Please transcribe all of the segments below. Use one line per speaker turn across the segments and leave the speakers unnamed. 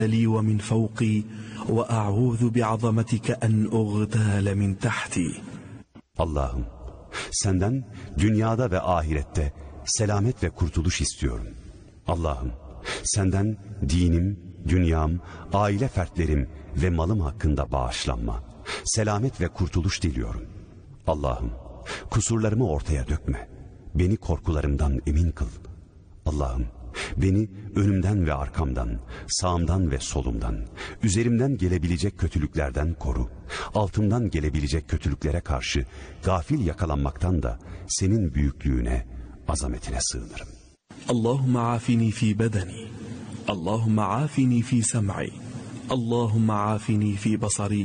لي ومن فوقي وأعوذ بعظمتك أن أغتال من تحتي.
Allah'ım, senden dünyada ve ahirette selamet ve kurtuluş istiyorum. Allah'ım, senden dinim, dünyam, aile fertlerim ve malım hakkında bağışlanma, selamet ve kurtuluş diliyorum. Allah'ım, kusurlarımı ortaya dökme, beni korkularımdan emin kıl. Allah'ım, beni önümden ve arkamdan, sağımdan ve solumdan, üzerimden gelebilecek kötülüklerden koru. Altımdan gelebilecek kötülüklere karşı gafil yakalanmaktan da senin büyüklüğüne, azametine sığınırım.
Allahümme afini fi bedeni, Allahümme afini fi sem'i, Allahümme afini fi basari,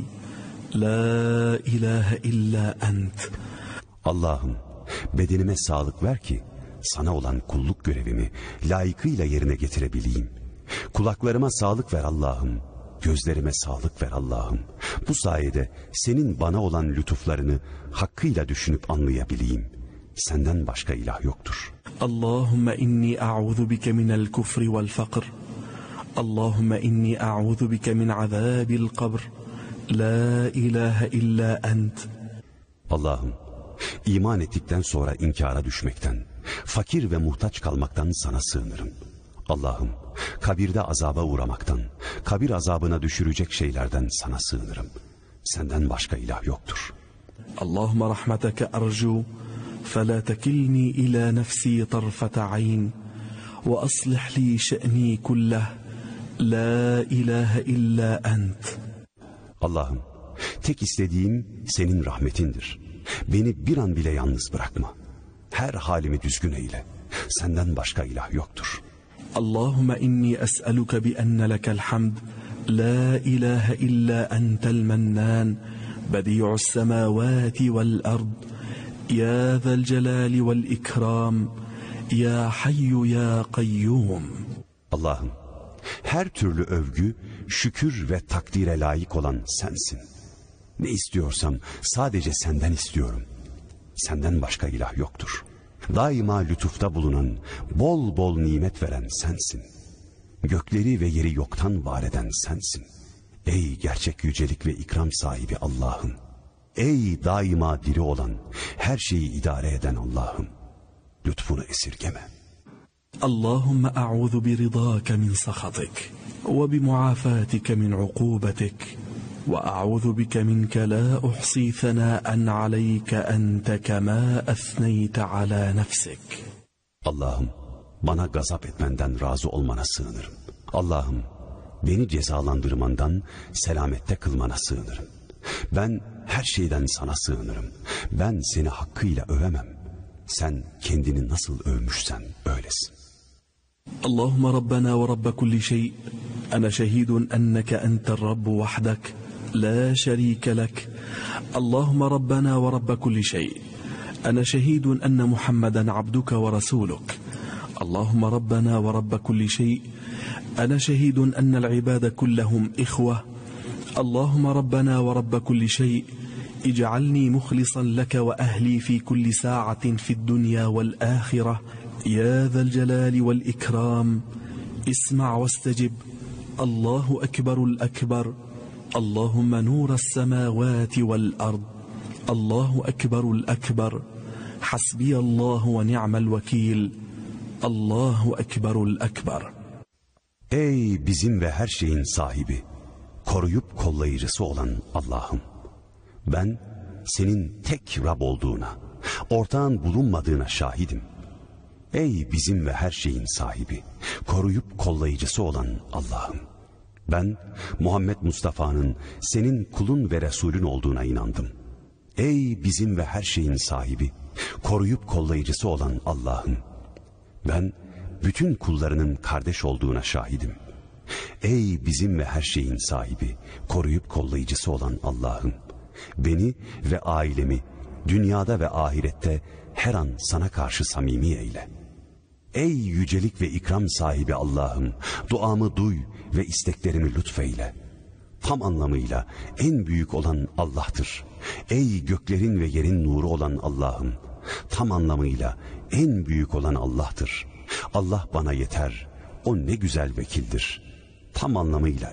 la ilahe illa ent.
Allah'ım, bedenime sağlık ver ki sana olan kulluk görevimi layıkıyla yerine getirebileyim. Kulaklarıma sağlık ver Allah'ım, gözlerime sağlık ver Allah'ım. Bu sayede senin bana olan lütuflarını hakkıyla düşünüp anlayabileyim. Senden başka ilah yoktur.
Allahümme inni a'udhu bike minel kufri vel fakr. Allahümme inni a'udhu bike min azabil kabr. La ilahe illa ent.
Allah'ım, iman ettikten sonra inkara düşmekten, fakir ve muhtaç kalmaktan sana sığınırım. Allah'ım, kabirde azaba uğramaktan, kabir azabına düşürecek şeylerden sana sığınırım. Senden başka ilah yoktur.
Allahümme rahmeteke arju, فلا تكلني إلى نفسي طرفة عين وأصلح لي شأني كله لا إله إلا أنت.
Allah'ım, tek istediğim senin rahmetindir. Beni bir an bile yalnız bırakma. Her halimi düzgün eyle. Senden başka ilah yoktur.
Allahümme inni es'aluke bi enne lekel hamd la ilahe illa entel mennan bedi'us semavati vel ard ya zel celali vel ikram ya hayyu ya kayyum.
Allah'ım, her türlü övgü, şükür ve takdire layık olan sensin. Ne istiyorsam sadece senden istiyorum. Senden başka ilah yoktur. Daima lütufta bulunan, bol bol nimet veren sensin. Gökleri ve yeri yoktan var eden sensin. Ey gerçek yücelik ve ikram sahibi Allah'ım. Ey daima diri olan, her şeyi idare eden Allah'ım. Lütfunu esirgeme.
Allahümme a'udhu bi ridâke min sakhatik ve bi muafatike min ukubetik. وأعوذ بك منك لا أحصي ثناء عليك أنت كما أثنيت على نفسك.
Allah'ım, bana gazap etmenden razı olmana sığınırım. Allah'ım, beni cezalandırmandan selamette kılmana sığınırım. Ben her şeyden sana sığınırım. Ben seni hakkıyla övemem. Sen kendini nasıl övmüşsen öylesin.
Allahümme Rabbena ve Rabbe kulli şey. Ana şehidun enneke entel Rabbu vahdak. لا شريك لك. اللهم ربنا ورب كل شيء أنا شهيد أن محمدا عبدك ورسولك. اللهم ربنا ورب كل شيء أنا شهيد أن العباد كلهم إخوة. اللهم ربنا ورب كل شيء اجعلني مخلصا لك وأهلي في كل ساعة في الدنيا والآخرة يا ذا الجلال والإكرام. اسمع واستجب. الله أكبر الأكبر. اللهم نور السماوات والأرض. الله أكبر الأكبر. حسبي الله ونعم الوكيل. الله أكبر الأكبر.
Ey bizim ve her şeyin sahibi, koruyup kollayıcısı olan Allah'ım. Ben senin tek Rab olduğuna, ortağın bulunmadığına şahidim. Ey bizim ve her şeyin sahibi, koruyup kollayıcısı olan Allah'ım. Ben Muhammed Mustafa'nın senin kulun ve Resulün olduğuna inandım. Ey bizim ve her şeyin sahibi, koruyup kollayıcısı olan Allah'ım. Ben bütün kullarının kardeş olduğuna şahidim. Ey bizim ve her şeyin sahibi, koruyup kollayıcısı olan Allah'ım. Beni ve ailemi dünyada ve ahirette her an sana karşı samimi eyle. Ey yücelik ve ikram sahibi Allah'ım, duamı duy ve isteklerimi lütfeyle. Tam anlamıyla en büyük olan Allah'tır. Ey göklerin ve yerin nuru olan Allah'ım, tam anlamıyla en büyük olan Allah'tır. Allah bana yeter, o ne güzel vekildir. Tam anlamıyla